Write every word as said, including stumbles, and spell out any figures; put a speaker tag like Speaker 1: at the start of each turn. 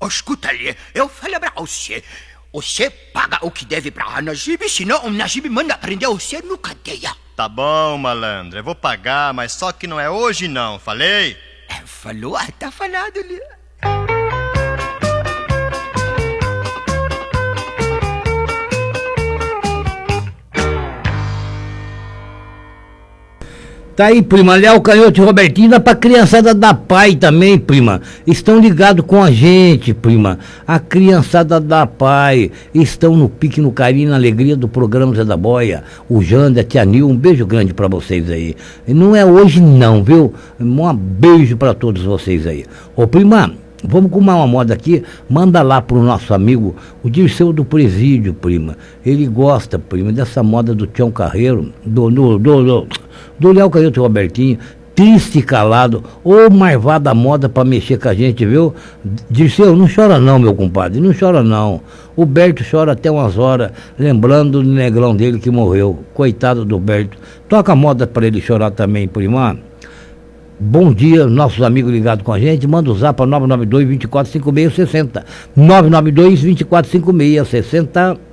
Speaker 1: Oh, escuta ali, eu falei pra você. Você paga o que deve pra Najib, senão o Najib manda prender você no cadeia.
Speaker 2: Tá bom, malandro, eu vou pagar, mas só que não é hoje não, falei?
Speaker 1: É, falou, ah, tá falado ali.
Speaker 3: Tá aí, prima, Léo Canhoto e Robertinho, dá pra criançada da Pai também, prima. Estão ligados com a gente, prima. A criançada da Pai estão no pique, no carinho, na alegria do programa Zé da Boia. O Jander, a Tia Nil, um beijo grande pra vocês aí. Não é hoje não, viu? Um beijo pra todos vocês aí. Ô, prima, vamos com uma moda aqui, manda lá pro nosso amigo, o Dirceu do Presídio, prima. Ele gosta, prima, dessa moda do Tião Carreiro, do... do, do, do do Léo Canhoto e Robertinho, triste e calado, ou marvada moda pra mexer com a gente, viu? Dirceu, não chora não, meu compadre, não chora não. O Berto chora até umas horas, lembrando do negrão dele que morreu, coitado do Berto. Toca a moda pra ele chorar também, prima. Bom dia, nossos amigos ligados com a gente, manda o zap para nove nove dois, dois quatro cinco seis seis zero, nove nove dois, dois quatro cinco seis seis zero.